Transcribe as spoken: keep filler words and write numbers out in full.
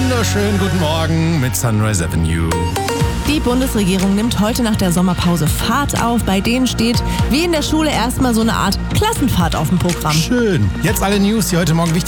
wunderschönen guten Morgen mit Sunrise Avenue. Die Bundesregierung nimmt heute nach der Sommerpause Fahrt auf. Bei denen steht wie in der Schule erstmal so eine Art Klassenfahrt auf dem Programm. Schön. Jetzt alle News, die heute Morgen wichtig